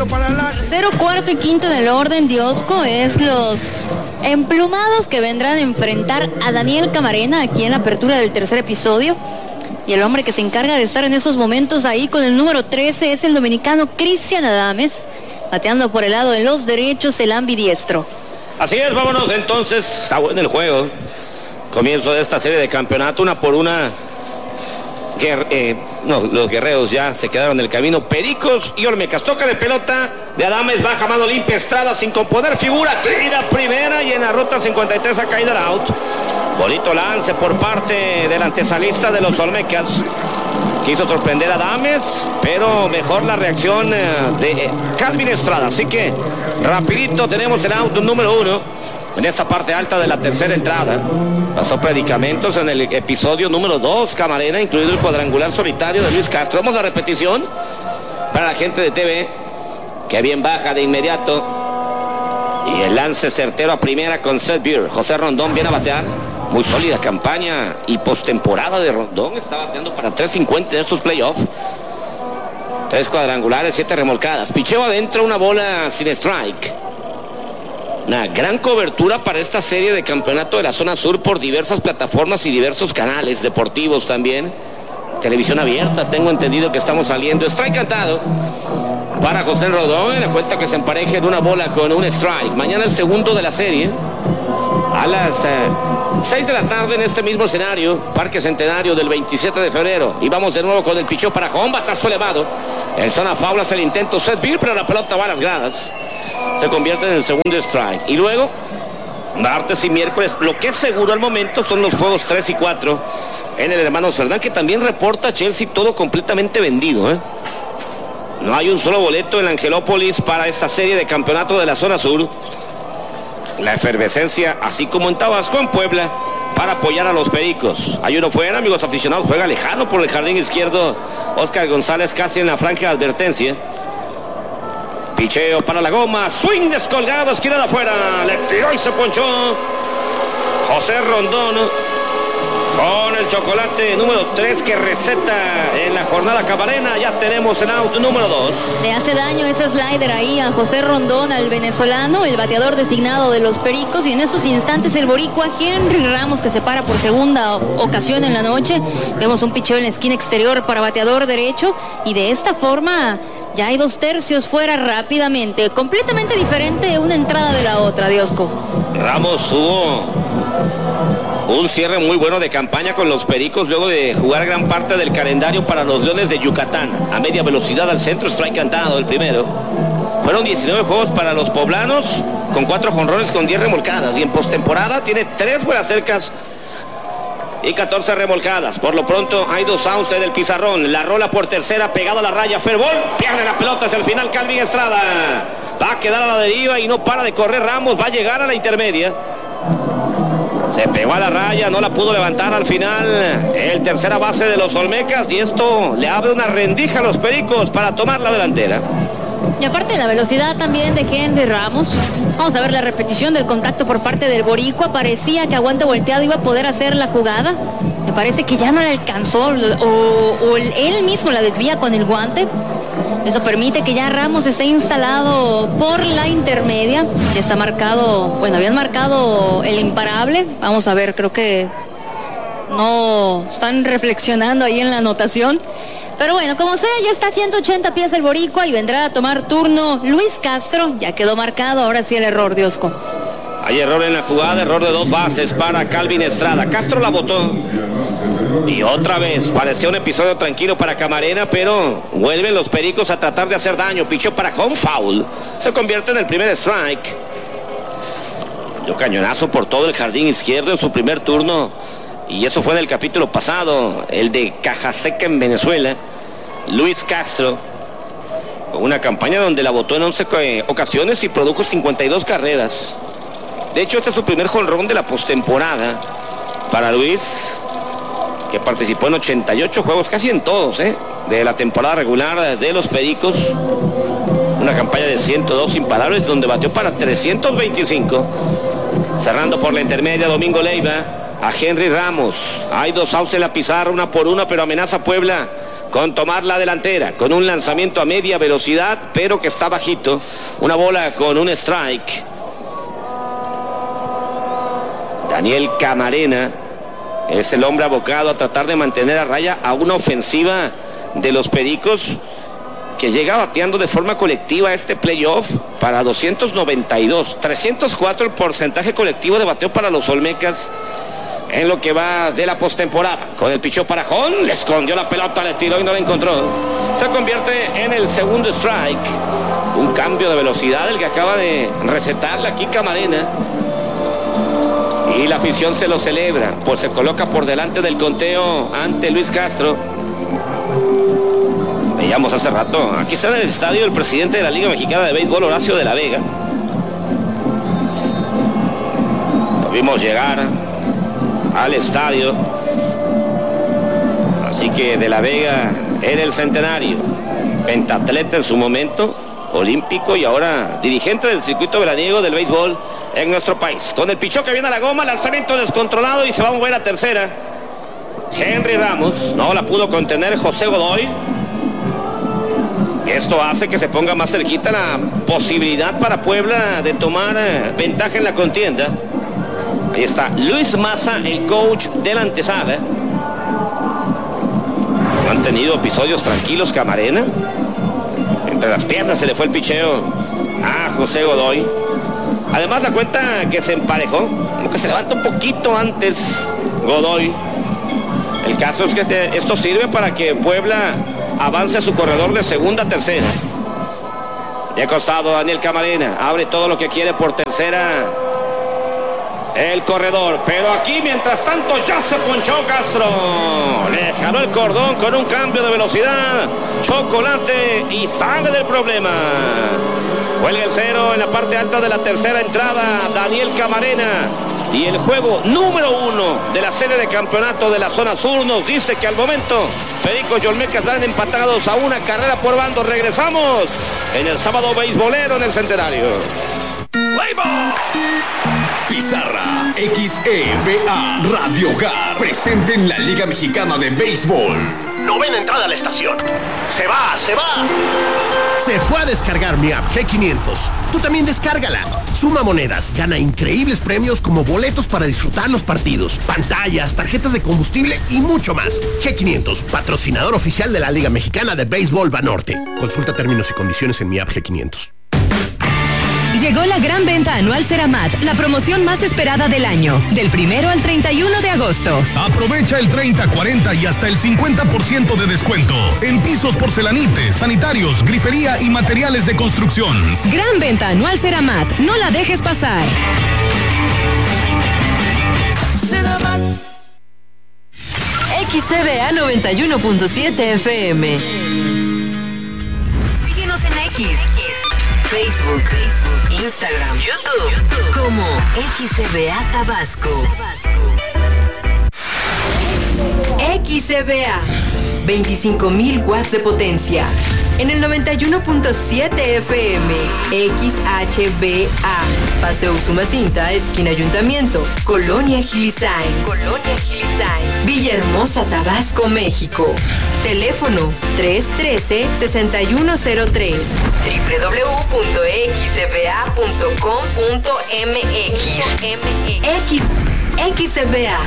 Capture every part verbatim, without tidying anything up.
Cero para la... Cero, cuarto y quinto en el orden, Diosco, es los emplumados que vendrán a enfrentar a Daniel Camarena aquí en la apertura del tercer episodio. Y el hombre que se encarga de estar en esos momentos ahí con el número trece es el dominicano Cristian Adames, bateando por el lado de los derechos, el ambidiestro. Así es, vámonos entonces, está bueno el juego. Comienzo de esta serie de campeonato, una por una. Guer eh, no, los guerreros ya se quedaron en el camino. Pericos y Olmecas. Toca de pelota de Adames, baja mano limpia Estrada sin componer figura. Tira primera y en la ruta cincuenta y tres a caída out. Bonito lance por parte del antesalista de los Olmecas. Quiso sorprender a Adames, pero mejor la reacción de Calvin Estrada. Así que rapidito tenemos el out número uno. En esa parte alta de la tercera entrada. Pasó predicamentos en el episodio número dos, Camarena, incluido el cuadrangular solitario de Luis Castro. Vamos a la repetición para la gente de T V, que bien baja de inmediato. Y el lance certero a primera con Seth Beer. José Rondón viene a batear. Muy sólida campaña y postemporada de Rondón. Está bateando para tres cincuenta en estos playoffs. Tres cuadrangulares, siete remolcadas. Picheo adentro, una bola sin strike. Una gran cobertura para esta serie de campeonato de la zona sur por diversas plataformas y diversos canales deportivos también. Televisión abierta, tengo entendido que estamos saliendo. Strike cantado para José Rondón. Le cuenta que se empareje en una bola con un strike. Mañana el segundo de la serie. A las eh, seis de la tarde en este mismo escenario, Parque Centenario del veintisiete de febrero. Y vamos de nuevo con el picheo para home, batazo elevado. En zona faulas el intento Seth Beer, pero la pelota va a las gradas. Se convierte en el segundo strike. Y luego, martes y miércoles, lo que es seguro al momento son los juegos tres y cuatro en el hermano Cerdán, que también reporta Chelsea todo completamente vendido, ¿eh? No hay un solo boleto en Angelópolis para esta serie de campeonato de la zona sur. La efervescencia, así como en Tabasco, en Puebla, para apoyar a los Pericos. Hay uno fuera, amigos aficionados, juega lejano por el jardín izquierdo Oscar González, casi en la franja de advertencia. Picheo para la goma, swing descolgado, esquina de afuera, le tiró y se ponchó José Rondón con el chocolate número tres que receta en la jornada camarena. Ya tenemos el out número dos. Le hace daño ese slider ahí a José Rondón, al venezolano, el bateador designado de los Pericos, y en estos instantes el boricua Henry Ramos, que se para por segunda ocasión en la noche. Vemos un picheo en la esquina exterior para bateador derecho, y de esta forma ya hay dos tercios fuera rápidamente. Completamente diferente una entrada de la otra, Diosco. Ramos tuvo un cierre muy bueno de campaña con los Pericos luego de jugar gran parte del calendario para los Leones de Yucatán. A media velocidad al centro, strike cantado el primero. Fueron diecinueve juegos para los poblanos, con cuatro jonrones con diez remolcadas. Y en postemporada tiene tres buenas cercas y catorce remolcadas. Por lo pronto hay dos outs en el pizarrón. La rola por tercera, pegado a la raya, fair ball. Pierde la pelota hacia el final Calvin Estrada. Va a quedar a la deriva y no para de correr Ramos. Va a llegar a la intermedia. Se pegó a la raya, no la pudo levantar al final el tercera base de los Olmecas, y esto le abre una rendija a los Pericos para tomar la delantera. Y aparte de la velocidad también de Henry Ramos, vamos a ver la repetición del contacto por parte del boricua. Parecía que a guante volteado iba a poder hacer la jugada. Me parece que ya no la alcanzó, o, o él mismo la desvía con el guante. Eso permite que ya Ramos esté instalado por la intermedia. Ya está marcado, bueno, habían marcado el imparable. Vamos a ver, creo que no están reflexionando ahí en la anotación. Pero bueno, como sea, ya está a ciento ochenta pies el boricua y vendrá a tomar turno Luis Castro. Ya quedó marcado, ahora sí el error, Diosco. Hay error en la jugada, error de dos bases para Calvin Estrada. Castro la botó. Y otra vez, parecía un episodio tranquilo para Camarena, pero vuelven los Pericos a tratar de hacer daño. Pichó para home foul. Se convierte en el primer strike. Dio cañonazo por todo el jardín izquierdo en su primer turno. Y eso fue en el capítulo pasado, el de Cajaseca en Venezuela. Luis Castro, con una campaña donde la botó en once ocasiones y produjo cincuenta y dos carreras. De hecho, este es su primer jonrón de la postemporada para Luis, que participó en ochenta y ocho juegos, casi en todos, ¿eh? de la temporada regular de los Pericos. Una campaña de ciento dos imparables, donde batió para trescientos veinticinco. Cerrando por la intermedia, Domingo Leiva a Henry Ramos. Hay dos outs en la pizarra, una por una, pero amenaza Puebla con tomar la delantera, con un lanzamiento a media velocidad, pero que está bajito. Una bola con un strike. Daniel Camarena es el hombre abocado a tratar de mantener a raya a una ofensiva de los Pericos que llega bateando de forma colectiva este playoff para doscientos noventa y dos, trescientos cuatro el porcentaje colectivo de bateo para los Olmecas en lo que va de la postemporada. Con el pichó para Jón, le escondió la pelota, le tiró y no la encontró. Se convierte en el segundo strike. Un cambio de velocidad el que acaba de recetarle aquí Camarena. Y la afición se lo celebra, pues se coloca por delante del conteo ante Luis Castro. Veíamos hace rato, aquí está en el estadio el presidente de la Liga Mexicana de Béisbol, Horacio de la Vega. Lo vimos llegar al estadio. Así que de la Vega en el centenario, pentatleta en su momento, olímpico y ahora dirigente del circuito veraniego del béisbol en nuestro país. Con el pichó que viene a la goma, lanzamiento descontrolado y se va a mover a tercera. Henry Ramos, no la pudo contener José Godoy. Esto hace que se ponga más cerquita la posibilidad para Puebla de tomar eh, ventaja en la contienda. Ahí está Luis Maza, el coach de la antesala. No han tenido episodios tranquilos Camarena. Entre las piernas se le fue el picheo a José Godoy. Además la cuenta que se emparejó, como que se levanta un poquito antes Godoy. El caso es que este, esto sirve para que Puebla avance a su corredor de segunda a tercera. Y acostado Daniel Camarena, abre todo lo que quiere por tercera el corredor, pero aquí mientras tanto ya se ponchó Castro, le jaló el cordón con un cambio de velocidad, chocolate y sale del problema. Cuelga el cero en la parte alta de la tercera entrada Daniel Camarena. Y el juego número uno de la serie de campeonato de la zona sur nos dice que al momento Pericos y Olmecas van empatados a una carrera por bando. Regresamos en el sábado beisbolero en el Centenario. Pizarra X E V A Radio Hogar presente en la Liga Mexicana de Béisbol. Novena entrada a la estación. Se va, se va. Se fue a descargar mi app G quinientos. Tú también descárgala. Suma monedas, gana increíbles premios como boletos para disfrutar los partidos, pantallas, tarjetas de combustible y mucho más. G quinientos, patrocinador oficial de la Liga Mexicana de Béisbol Banorte. Consulta términos y condiciones en mi app G quinientos. Llegó la gran venta anual Ceramat, la promoción más esperada del año, del primero al treinta y uno de agosto. Aprovecha el treinta, cuarenta y hasta el cincuenta por ciento de descuento en pisos, porcelanites, sanitarios, grifería y materiales de construcción. Gran venta anual Ceramat, no la dejes pasar. Ceramat. X C V A noventa y uno punto siete F M. Síguenos en X, Facebook, Instagram, YouTube, como X C V A Tabasco. X C V A, veinticinco mil watts de potencia. En el noventa y uno punto siete F M, X H B A, Paseo Usumacinta, esquina Ayuntamiento, Colonia Gilisain. Colonia Gilisain. Villahermosa, Tabasco, México. Teléfono tres uno tres, seis uno cero tres. doble u doble u doble u punto x c v a punto com punto m x. X C V A.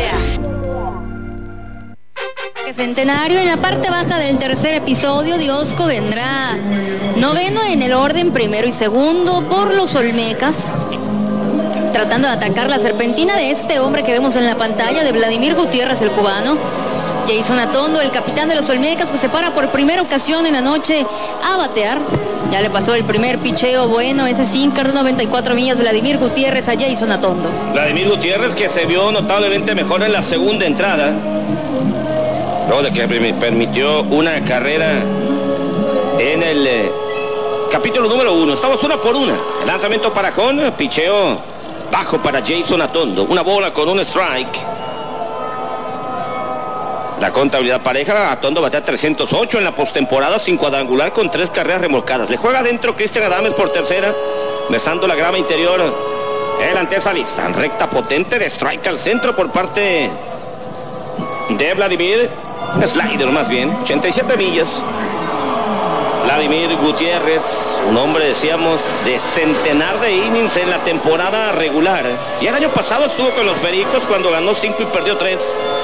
Centenario en la parte baja del tercer episodio. Diosco vendrá noveno en el orden, primero y segundo por los Olmecas, tratando de atacar la serpentina de este hombre que vemos en la pantalla, de Vladimir Gutiérrez, el cubano. Jason Atondo, el capitán de los Olmecas, que se para por primera ocasión en la noche a batear. Ya le pasó el primer picheo bueno, ese sinker de noventa y cuatro millas, Vladimir Gutiérrez a Jason Atondo. Vladimir Gutiérrez, que se vio notablemente mejor en la segunda entrada, luego de que permitió una carrera en el eh, capítulo número uno. Estamos una por una. El lanzamiento para Jón, picheo bajo para Jason Atondo. Una bola con un strike. La contabilidad pareja, Atondo batea trescientos ocho en la postemporada sin cuadrangular con tres carreras remolcadas. Le juega adentro Cristian Adames por tercera, besando la grama interior. El antesalista, recta potente de strike al centro por parte de Vladimir. slider más bien, ochenta y siete millas. Vladimir Gutiérrez, un hombre, decíamos, de centenar de innings en la temporada regular. Y el año pasado estuvo con los Pericos cuando ganó cinco y perdió tres.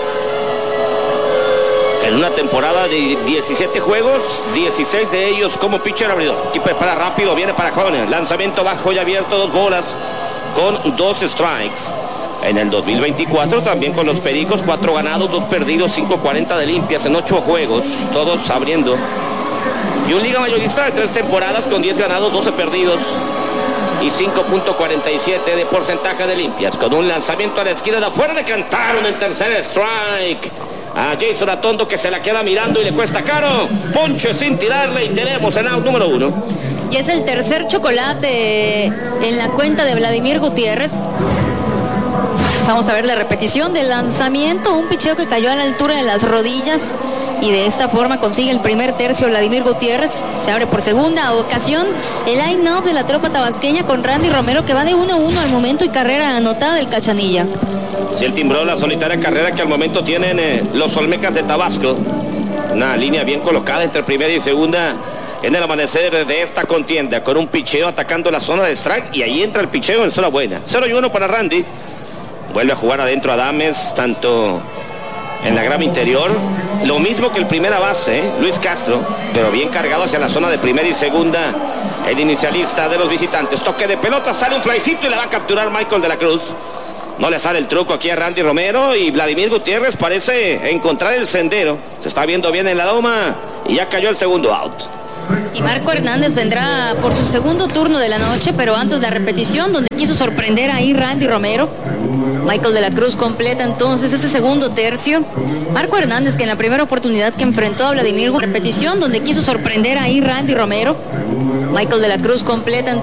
En una temporada de diecisiete juegos, dieciséis de ellos como pitcher abridor. Y prepara rápido, viene para Conner. Lanzamiento bajo y abierto, dos bolas con dos strikes. En el dos mil veinticuatro también con los Pericos, cuatro ganados, dos perdidos, cinco cuarenta de limpias en ocho juegos, todos abriendo. Y un liga mayorista de tres temporadas con diez ganados, doce perdidos y cinco punto cuarenta y siete de porcentaje de limpias. Con un lanzamiento a la esquina de afuera, le cantaron en tercer strike a Jason Atondo, que se la queda mirando y le cuesta caro. Ponche sin tirarle y tenemos el out número uno. Y es el tercer chocolate en la cuenta de Vladimir Gutiérrez. Vamos a ver la repetición del lanzamiento, un picheo que cayó a la altura de las rodillas y de esta forma consigue el primer tercio Vladimir Gutiérrez. Se abre por segunda ocasión el line-up de la tropa tabasqueña con Randy Romero, que va de uno a uno al momento y carrera anotada del Cachanilla. Sí, el timbró la solitaria carrera que al momento tienen eh, los Olmecas de Tabasco. Una línea bien colocada entre primera y segunda en el amanecer de esta contienda, con un picheo atacando la zona de strike y ahí entra el picheo en zona buena. cero y uno para Randy. Vuelve a jugar adentro Adames, tanto en la grama interior. Lo mismo que el primera base, ¿eh? Luis Castro, pero bien cargado hacia la zona de primera y segunda. El inicialista de los visitantes. Toque de pelota, sale un flycito y le va a capturar Michael de la Cruz. No le sale el truco aquí a Randy Romero y Vladimir Gutiérrez parece encontrar el sendero. Se está viendo bien en la loma y ya cayó el segundo out. Y Marco Hernández vendrá por su segundo turno de la noche, pero antes la repetición donde quiso sorprender ahí Randy Romero. Michael de la Cruz completa entonces ese segundo tercio. Marco Hernández, que en la primera oportunidad que enfrentó a Vladimir, repetición donde quiso sorprender ahí Randy Romero. Michael de la Cruz completa entonces